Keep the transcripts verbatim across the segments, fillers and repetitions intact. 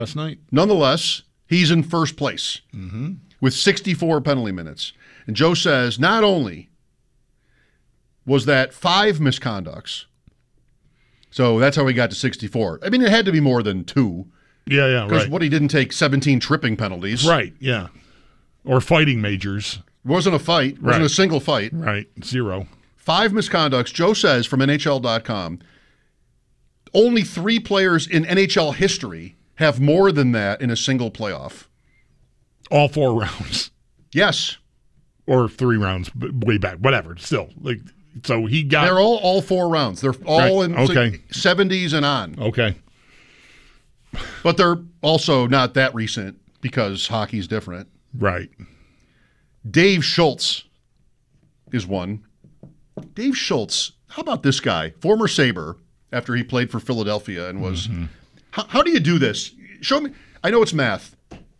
last night. Nonetheless, he's in first place Mm-hmm. with sixty-four penalty minutes. And Joe says not only was that five misconducts, so that's how he got to sixty-four. I mean, it had to be more than two. Yeah, yeah, Because right. what, he didn't take seventeen tripping penalties. Right, yeah. Or fighting majors. It wasn't a fight. It wasn't Right. a single fight. Right, zero. Five misconducts. Joe says from N H L dot com, only three players in N H L history have more than that in a single playoff. All four rounds. Yes. Or three rounds b- way back. Whatever. Still. like So he got... They're all all four rounds. They're all Right. in Okay. seventies and on. Okay. But they're also not that recent because hockey's different. Right. Dave Schultz is one. Dave Schultz, how about this guy? Former Sabre, after he played for Philadelphia and was... Mm-hmm. How, how do you do this? Show me. I know it's math.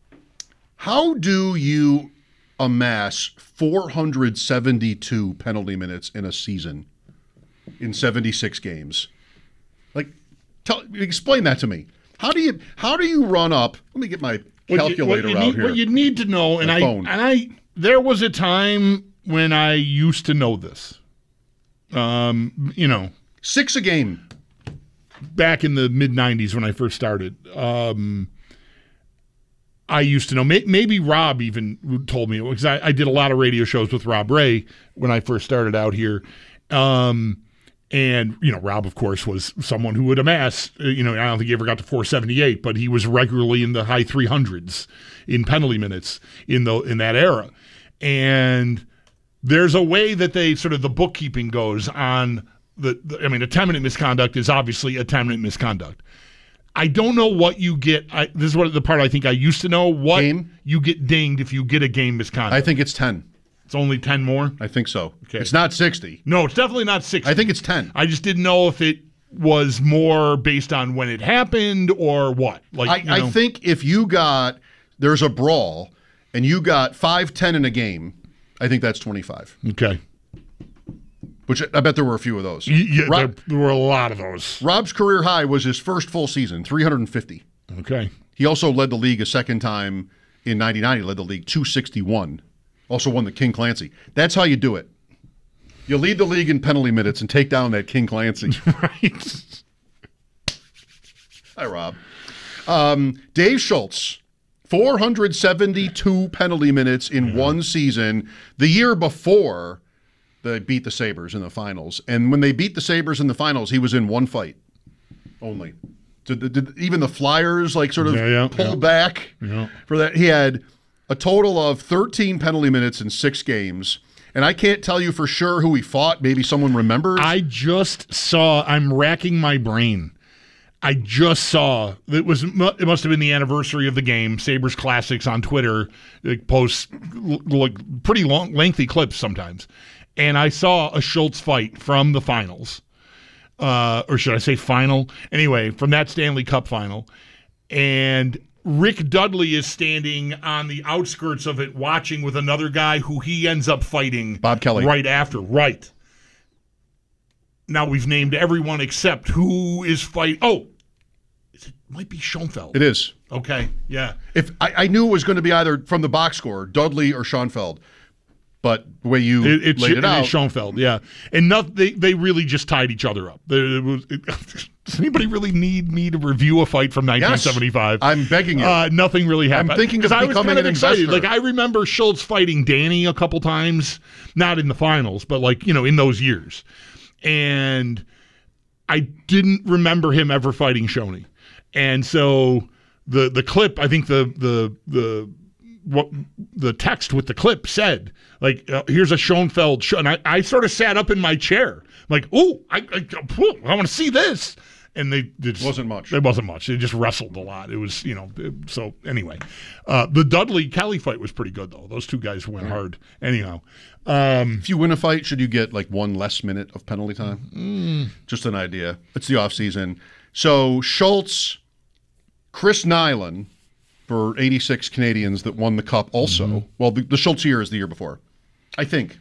How do you amass four hundred seventy-two penalty minutes in a season in seventy-six games? Like, tell, explain that to me. How do you how do you run up? Let me get my calculator what you, what you out need, here. What you need to know, and My I, phone. and I, there was a time when I used to know this. Um, you know, Six a game. back in the mid nineties when I first started. Um, I used to know. May, maybe Rob even told me because I, I did a lot of radio shows with Rob Ray when I first started out here. Um, and you know, Rob, of course, was someone who would amass. You know, I don't think he ever got to four seventy-eight, but he was regularly in the high three hundreds in penalty minutes in the in that era. And there's a way that they sort of the bookkeeping goes on. The, the I mean, a ten-minute misconduct is obviously a ten-minute misconduct. I don't know what you get. I, this is what the part I think I used to know. What Game? you get dinged if you get a game misconduct. I think it's ten. It's only ten more? I think so. Okay. It's not sixty. No, it's definitely not sixty. I think it's ten. I just didn't know if it was more based on when it happened or what. Like I, you know, I think if you got, there's a brawl, and you got five ten in a game, I think that's twenty-five. Okay. Which I bet there were a few of those. Y- Yeah, Rob- there, there were a lot of those. Rob's career high was his first full season, three hundred fifty. Okay. He also led the league a second time in ninety-nine. He led the league two sixty-one. Also won the King Clancy. That's how you do it. You lead the league in penalty minutes and take down that King Clancy. Right. Hi, Rob. Um, Dave Schultz, four hundred seventy-two penalty minutes in Mm-hmm. one season. The year before, they beat the Sabres in the finals. And when they beat the Sabres in the finals, he was in one fight only. Did, did even the Flyers like sort of Yeah, yeah, pull yeah. back Yeah. for that? He had a total of thirteen penalty minutes in six games. And I can't tell you for sure who he fought. Maybe someone remembers. I just saw, I'm racking my brain. I just saw, it was it must have been the anniversary of the game. Sabres Classics on Twitter it posts like pretty long, lengthy clips sometimes. And I saw a Schultz fight from the finals. Uh, or should I say final? Anyway, from that Stanley Cup final. And Rick Dudley is standing on the outskirts of it watching with another guy who he ends up fighting Bob Kelly. right after. Right. Now we've named everyone except who is fight. Oh, it might be Schoenfeld. It is. Okay, yeah. If I, I knew it was going to be either from the box score, Dudley or Schoenfeld. But the way you It, it's laid it it out, is Schoenfeld, yeah. And not, they, they really just tied each other up. There, it was, it, does anybody really need me to review a fight from nineteen seventy-five? I'm begging you. Uh, nothing really happened. I'm thinking of 'Cause I was becoming kind of an excited. investor. Like I remember Schultz fighting Danny a couple times, not in the finals, but like you know in those years, and I didn't remember him ever fighting Shoney, and so the the clip, I think the the the what the text with the clip said, like, uh, here's a Schoenfeld show. And I, I sort of sat up in my chair, like, oh, I, I, I want to see this. And they it just, Wasn't much. It wasn't much. They just wrestled a lot. It was, you know, it- so anyway. Uh, the Dudley Kelly fight was pretty good, though. Those two guys went hard. Anyhow. Um, if you win a fight, should you get like one less minute of penalty time? Mm. Just an idea. It's the off season. So Schultz, Chris Nyland for eighty-six Canadians that won the cup also. Mm-hmm. Well, the, the Schultz year is the year before, I think.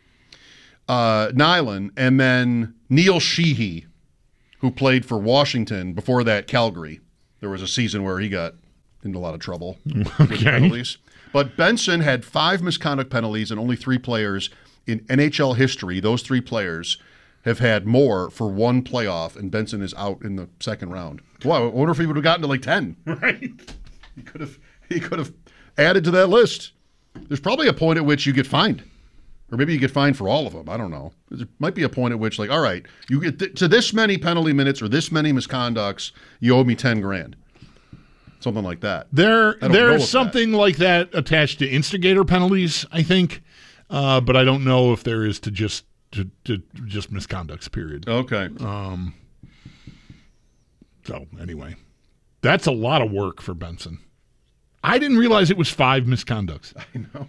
Uh, Nyland, and then Neil Sheehy, who played for Washington before that Calgary. There was a season where he got in a lot of trouble Okay. with penalties. But Benson had five misconduct penalties and only three players in N H L history. Those three players have had more for one playoff, and Benson is out in the second round. Wow, I wonder if he would have gotten to like ten. Right. He could have he could have added to that list. There's probably a point at which you get fined. Or maybe you get fined for all of them. I don't know. There might be a point at which, like, all right, you get th- to this many penalty minutes or this many misconducts, you owe me ten grand. Something like that. There, I don't know there's of something like that attached to instigator penalties, I think, uh, but I don't know if there is to just to, to just misconducts. Period. Okay. Um. So anyway, that's a lot of work for Benson. I didn't realize it was five misconducts. I know.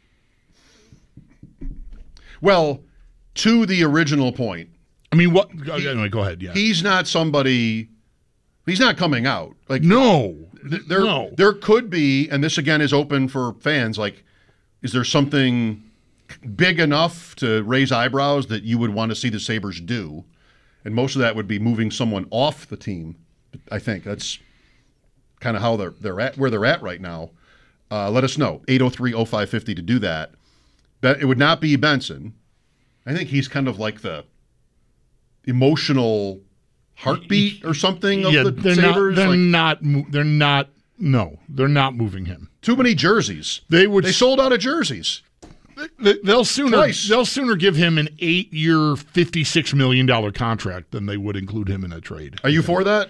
Well, to the original point. I mean, what? Anyway, go ahead. Yeah. He's not somebody. He's not coming out. Like No. th- there, no. there could be, and this again is open for fans. Like, is there something big enough to raise eyebrows that you would want to see the Sabres do? And most of that would be moving someone off the team. I think that's kind of how they're they're at where they're at right now. Uh, let us know eight oh three oh five five oh to do that. But it would not be Benson. I think he's kind of like the emotional heartbeat or something of yeah, the they're Sabres. not. They're like, not. mo- They're not. No, they're not moving him. too many jerseys. They would. They sold out of jerseys. They- They'll sooner Twice. they'll sooner give him an eight-year, fifty-six million dollars contract than they would include him in a trade. Are you for that?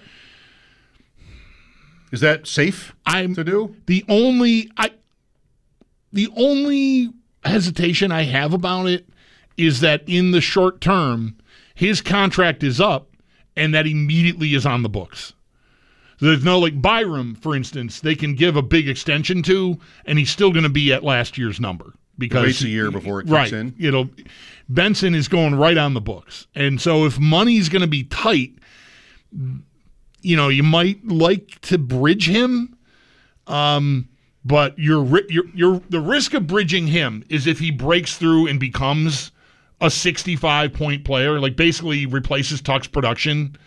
Is that safe I'm to do? the only I the only hesitation I have about it is that in the short term, his contract is up and that immediately is on the books. So there's no like Byram, for instance, they can give a big extension to, and he's still going to be at last year's number. Because Waits a year before it kicks right, in. It'll Benson is going right on the books. And so if money's going to be tight, you know, you might like to bridge him. Um, but you're, ri- you're, you're, the risk of bridging him is if he breaks through and becomes a sixty-five point player, like basically replaces Tuck's production,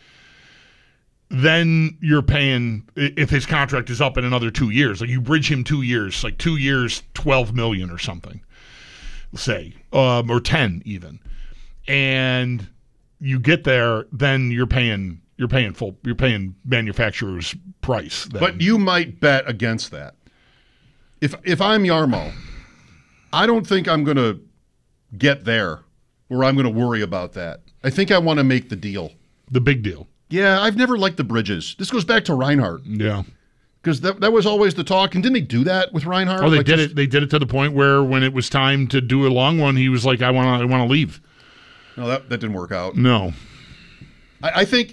then you're paying, if his contract is up in another two years, like you bridge him two years, like two years, twelve million or something, say, um, or ten even. And you get there, then you're paying, you're paying full, you're paying manufacturer's price. Then. But you might bet against that. If if I'm Yarmo, I don't think I'm going to get there where I'm going to worry about that. I think I want to make the deal. The big deal. Yeah, I've never liked the bridges. This goes back to Reinhardt Yeah. because that that was always the talk. And didn't they do that with Reinhardt? Oh, they Like did just- it. They did it to the point where when it was time to do a long one, he was like, "I want to, I want to leave." No, that that didn't work out. No. I, I think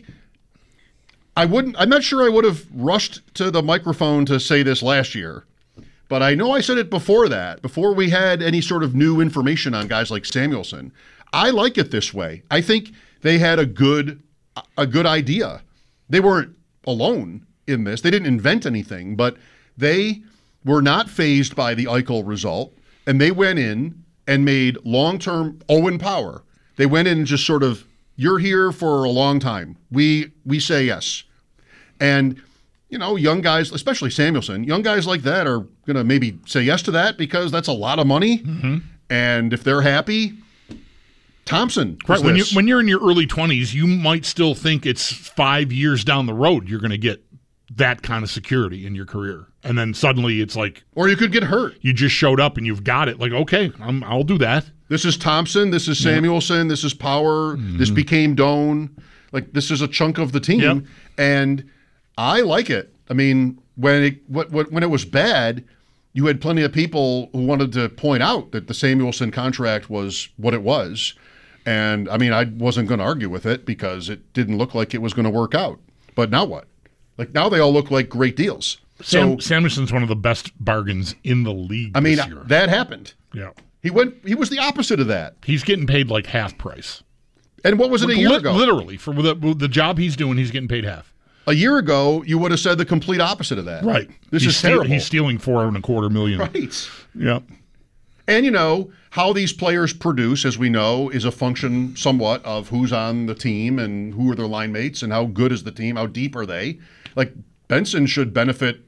I wouldn't. I'm not sure I would have rushed to the microphone to say this last year, but I know I said it before that, before we had any sort of new information on guys like Samuelsson. I like it this way. I think they had a good a good idea. They weren't alone in this. They didn't invent anything, but they were not fazed by the Eichel result, and they went in and made long-term Owen Power. They went in and just sort of, you're here for a long time. We we say yes. And, you know, young guys, especially Samuelsson, young guys like that are going to maybe say yes to that because that's a lot of money. Mm-hmm. And if they're happy, Thompson. Right. When you this. when you're in your early twenties, you might still think it's five years down the road you're going to get that kind of security in your career, and then suddenly it's like, Or you could get hurt. you just showed up and you've got it. Like, okay, I'm, I'll do that. This is Thompson. This is Samuelsson. This is Power. Mm-hmm. This became Doan. Like, this is a chunk of the team. Yep. And I like it. I mean, when it what, what, when it was bad, you had plenty of people who wanted to point out that the Samuelsson contract was what it was. And, I mean, I wasn't going to argue with it because it didn't look like it was going to work out. But now what? Like, now they all look like great deals. Sam, So, Samuelson's one of the best bargains in the league I mean, this year. that happened. Yeah. He went. He was the opposite of that. He's getting paid like half price. And what was it a year Lit- ago? Literally, for the, the job he's doing, he's getting paid half. A year ago, you would have said the complete opposite of that. Right. This he's is steal- terrible. He's stealing four and a quarter million. Right. Yeah. And, you know, how these players produce, as we know, is a function somewhat of who's on the team and who are their line mates and how good is the team, how deep are they. Like, Benson should benefit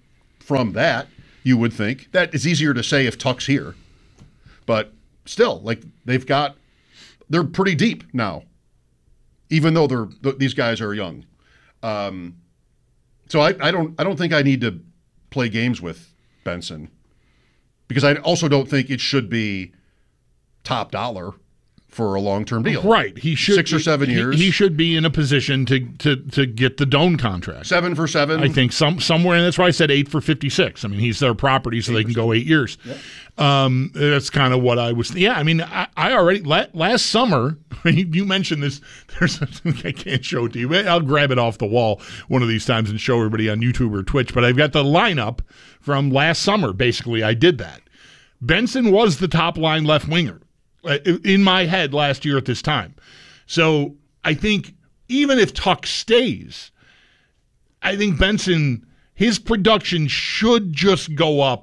from that, you would think. That it's easier to say if Tuck's here. But still, like they've got, they're pretty deep now, even though they're th- these guys are young. Um, so I, I don't I don't think I need to play games with Benson, because I also don't think it should be top dollar for a long-term deal. Right. He should Six or seven he, years. He should be in a position to to to get the Doan contract. Seven for seven. I think some somewhere, and that's why I said eight for fifty-six. I mean, he's their property, so they can go eight years. Yep. Um, that's kind of what I was. Yeah, I mean, I, I already la- last summer. You mentioned this. There's I can't show it to you. I'll grab it off the wall one of these times and show everybody on YouTube or Twitch. But I've got the lineup from last summer. Basically, I did that. Benson was the top line left winger in my head last year at this time. So I think even if Tuck stays, I think Benson, his production should just go up.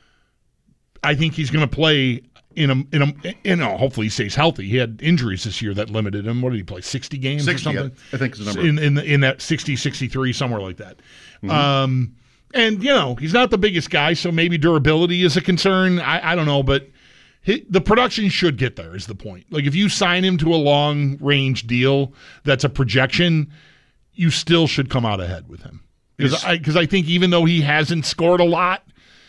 I think he's going to play in a, in a, in a, hopefully he stays healthy. He had injuries this year that limited him. What did he play, sixty games sixty, or something? I think is the number. In, in, the, in that sixty, sixty-three, somewhere like that. Mm-hmm. Um, and, you know, he's not the biggest guy, so maybe durability is a concern. I, I don't know, but He, the production should get there is the point. Like if you sign him to a long-range deal that's a projection, you still should come out ahead with him. Because I, 'cause I think even though he hasn't scored a lot,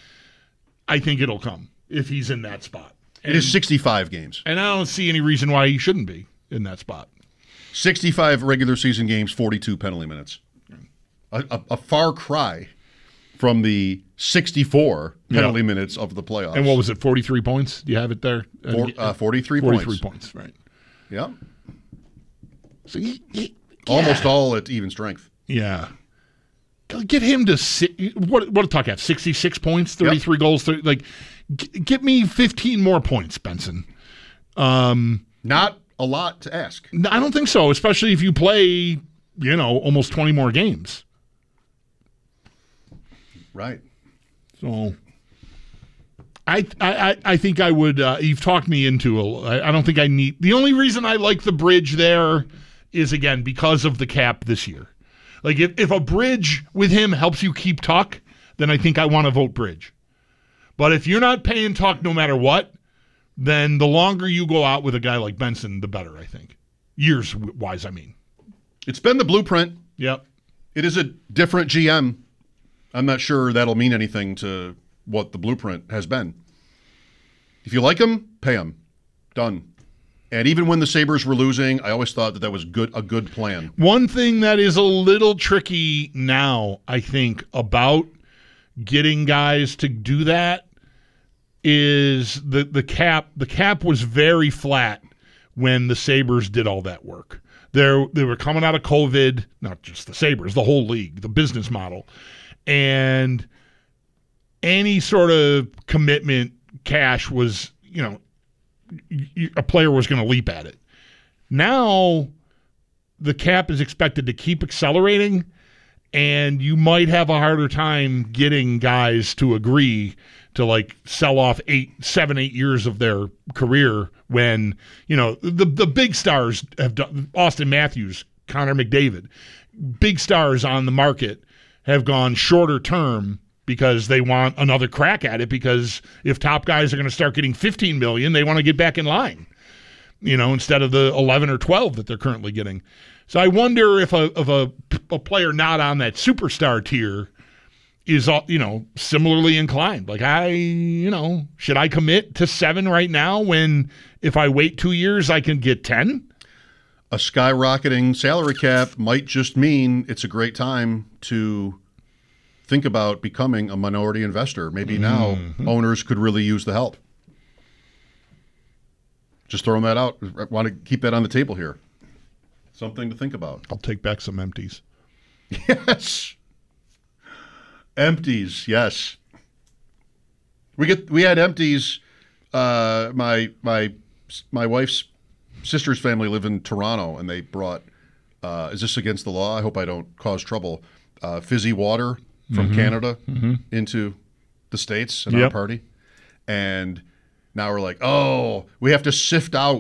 I think it'll come if he's in that spot. And, it is sixty-five games. And I don't see any reason why he shouldn't be in that spot. sixty-five regular season games, forty-two penalty minutes. A, a, a far cry from the sixty-four penalty yeah. minutes of the playoffs. And what was it, forty-three points? Do you have it there? Four, uh, forty-three, forty-three points. points, right. Yeah. So he, he, Almost yeah. all at even strength. Yeah. Get him to si- what? What did Tuck have? Sixty-six points, thirty-three yep. goals. thirty, like, g- get me fifteen more points, Benson. Um, Not a lot to ask. I don't think so, especially if you play, you know, almost twenty more games. Right. So, I I I think I would. Uh, you've talked me into a. I, I don't think I need. The only reason I like the bridge there is again because of the cap this year. Like if, if a bridge with him helps you keep Tuck, then I think I want to vote bridge. But if you're not paying Tuck no matter what, then the longer you go out with a guy like Benson, the better, I think. Years wise, I mean. It's been the blueprint. Yep. It is a different G M. I'm not sure that'll mean anything to what the blueprint has been. If you like him, pay him. Done. And even when the Sabres were losing, I always thought that that was good a good plan. One thing that is a little tricky now, I think, about getting guys to do that is the, the cap. The cap was very flat when the Sabres did all that work. They're, they were coming out of COVID, not just the Sabres, the whole league, the business model. And any sort of commitment cash was, you know, a player was going to leap at it. Now the cap is expected to keep accelerating, and you might have a harder time getting guys to agree to like sell off eight, seven, eight years of their career when, you know, the, the big stars have done. Austin Matthews, Connor McDavid, big stars on the market have gone shorter term because they want another crack at it, because if top guys are going to start getting fifteen million dollars, they want to get back in line, you know, instead of the eleven or twelve that they're currently getting. So I wonder if a if a, a player not on that superstar tier is, you know, similarly inclined. Like, I, you know, should I commit to seven right now when if I wait two years, I can get ten? A skyrocketing salary cap might just mean it's a great time to think about becoming a minority investor. Maybe now mm-hmm. owners could really use the help. Just throwing that out. I want to keep that on the table here. Something to think about. I'll take back some empties. Yes. Empties, yes. We get we had empties. Uh, my my my wife's sister's family live in Toronto, and they brought. Uh, is this against the law? I hope I don't cause trouble. Uh, fizzy water from mm-hmm. Canada mm-hmm. into the States at yep. our party. And now we're like, oh, we have to sift out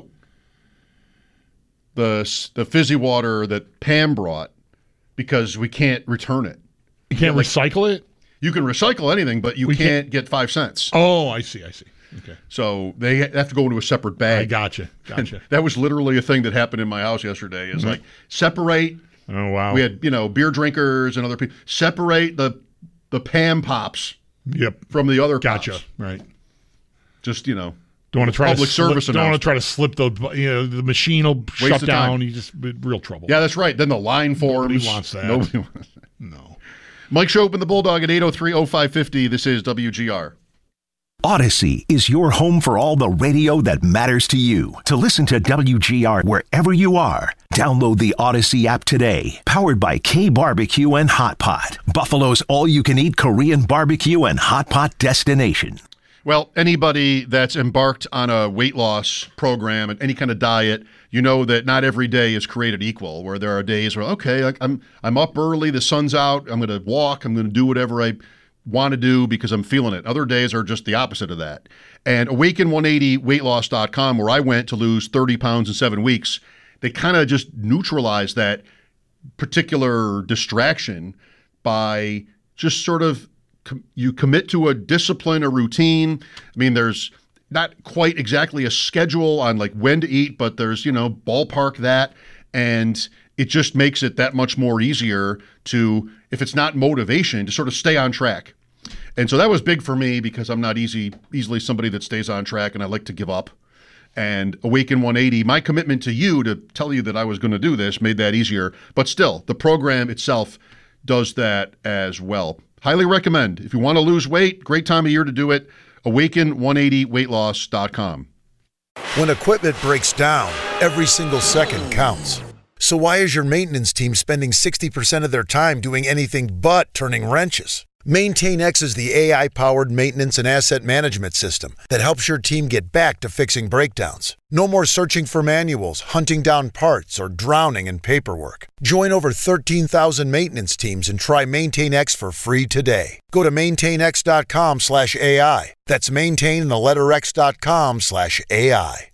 the the fizzy water that Pam brought because we can't return it. You can't like, recycle it? You can recycle anything, but you We can't, can't- get five cents. Oh, I see. I see. Okay. So they have to go into a separate bag. I gotcha. Gotcha. That was literally a thing that happened in my house yesterday. Is Mm-hmm. like separate. Oh, wow. We had, you know, beer drinkers and other people. Separate the the Pam Pops Yep. from the other Gotcha. Pops. Right. Just, you know, Don't want to try Public to slip, service Don't want to announcement. try to slip the you know the machine will shut of down. time. You just real trouble. yeah, that's right. Then the line forms. Nobody wants that. Nobody wants that. No. Mike Shope and the Bulldog at eight oh three oh five fifty. This is W G R. Odyssey is your home for all the radio that matters to you. To listen to W G R wherever you are, download the Odyssey app today. Powered by K Barbecue and Hot Pot, Buffalo's all-you-can-eat Korean barbecue and hot pot destination. Well, anybody that's embarked on a weight loss program and any kind of diet, you know that not every day is created equal. Where there are days where, okay, like I'm I'm up early, the sun's out, I'm going to walk, I'm going to do whatever I want to do because I'm feeling it. Other days are just the opposite of that. And Awaken one eighty weight loss dot com, where I went to lose thirty pounds in seven weeks, they kind of just neutralize that particular distraction by just sort of com- you commit to a discipline, a routine. I mean, there's not quite exactly a schedule on like when to eat, but there's, you know, ballpark that. And it just makes it that much more easier to, if it's not motivation, to sort of stay on track. And so that was big for me because I'm not easy, easily somebody that stays on track and I like to give up. And Awaken one eighty, my commitment to you to tell you that I was going to do this made that easier. But still, the program itself does that as well. Highly recommend. If you want to lose weight, great time of year to do it. Awaken one eighty weight loss dot com. When equipment breaks down, every single second counts. So why is your maintenance team spending sixty percent of their time doing anything but turning wrenches? MaintainX is the A I-powered maintenance and asset management system that helps your team get back to fixing breakdowns. No more searching for manuals, hunting down parts, or drowning in paperwork. Join over thirteen thousand maintenance teams and try MaintainX for free today. Go to maintainx.com slash AI. That's maintain in the letter x.com slash AI.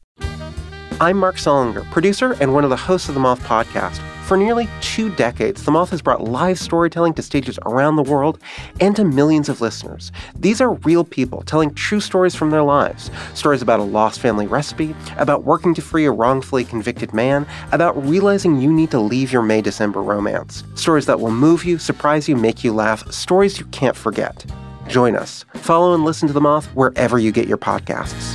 I'm Mark Solinger, producer and one of the hosts of the Moth Podcast. For nearly two decades, The Moth has brought live storytelling to stages around the world and to millions of listeners. These are real people telling true stories from their lives. Stories about a lost family recipe, about working to free a wrongfully convicted man, about realizing you need to leave your May-December romance. Stories that will move you, surprise you, make you laugh. Stories you can't forget. Join us. Follow and listen to The Moth wherever you get your podcasts.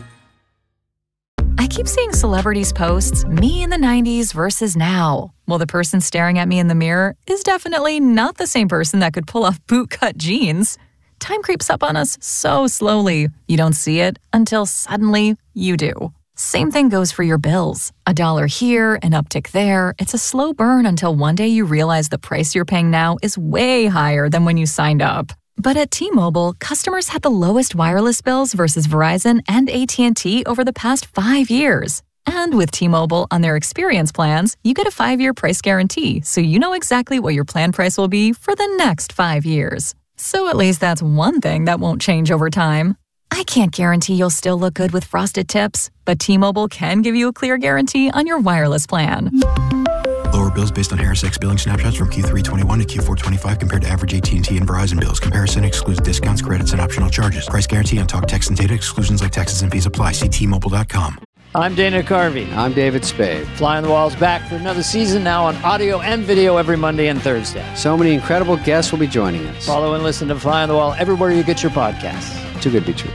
I keep seeing celebrities posts, me in the nineties versus now. Well, the person staring at me in the mirror is definitely not the same person that could pull off bootcut jeans. Time creeps up on us so slowly. You don't see it until suddenly you do. Same thing goes for your bills. A dollar here, an uptick there. It's a slow burn until one day you realize the price you're paying now is way higher than when you signed up. But at T-Mobile, customers had the lowest wireless bills versus Verizon and A T and T over the past five years. And with T-Mobile on their experience plans, you get a five-year price guarantee, so you know exactly what your plan price will be for the next five years. So at least that's one thing that won't change over time. I can't guarantee you'll still look good with frosted tips, but T-Mobile can give you a clear guarantee on your wireless plan. Lower bills based on Harris X billing snapshots from Q three twenty-one to Q four twenty-five compared to average A T and T and Verizon bills. Comparison excludes discounts, credits, and optional charges. Price guarantee on talk, text, and data. Exclusions like taxes and fees apply. See T Mobile dot com. I'm Dana Carvey. I'm David Spade. Fly on the Wall's back for another season now on audio and video every Monday and Thursday. So many incredible guests will be joining us. Follow and listen to Fly on the Wall everywhere you get your podcasts. Too good to be true.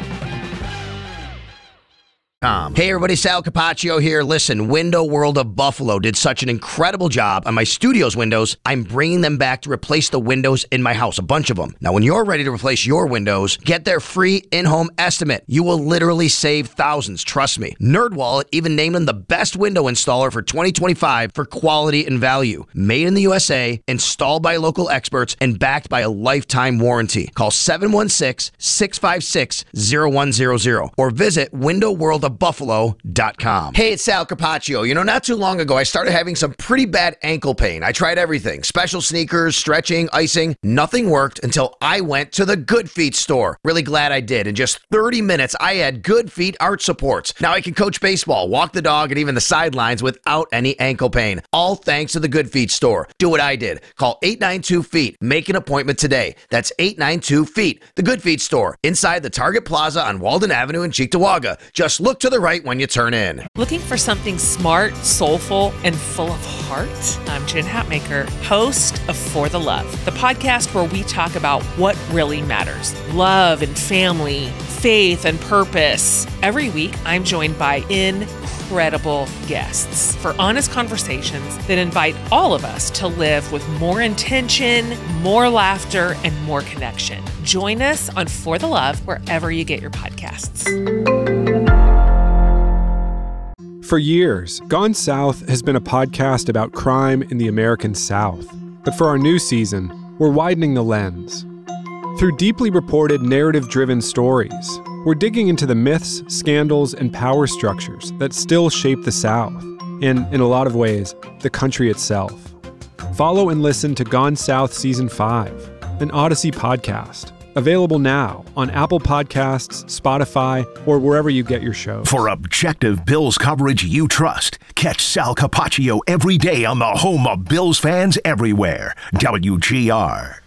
Um, hey everybody, Sal Capaccio here. Listen, Window World of Buffalo did such an incredible job on my studio's windows. I'm bringing them back to replace the windows in my house, a bunch of them. Now, when you're ready to replace your windows, get their free in-home estimate. You will literally save thousands, trust me. NerdWallet even named them the best window installer for twenty twenty-five for quality and value. Made in the U S A, installed by local experts, and backed by a lifetime warranty. Call seven one six, six five six, zero one zero zero or visit window world of of buffalo dot com. Hey, it's Sal Capaccio. You know, not too long ago, I started having some pretty bad ankle pain. I tried everything. Special sneakers, stretching, icing. Nothing worked until I went to the Good Feet store. Really glad I did. In just thirty minutes, I had Good Feet arch supports. Now I can coach baseball, walk the dog, and even the sidelines without any ankle pain. All thanks to the Good Feet store. Do what I did. Call eight nine two feet. Make an appointment today. That's eight nine two feet. The Good Feet store. Inside the Target Plaza on Walden Avenue in Cheektowaga. Just look to the right when you turn in. Looking for something smart, soulful, and full of heart? I'm Jen Hatmaker, host of For the Love, the podcast where we talk about what really matters. Love and family, faith and purpose. Every week, I'm joined by incredible guests for honest conversations that invite all of us to live with more intention, more laughter, and more connection. Join us on For the Love wherever you get your podcasts. For years, Gone South has been a podcast about crime in the American South. But for our new season, we're widening the lens. Through deeply reported, narrative-driven stories, we're digging into the myths, scandals, and power structures that still shape the South, and, in a lot of ways, the country itself. Follow and listen to Gone South Season five, an Odyssey podcast. Available now on Apple Podcasts, Spotify, or wherever you get your shows. For objective Bills coverage you trust, catch Sal Capaccio every day on the home of Bills fans everywhere, W G R.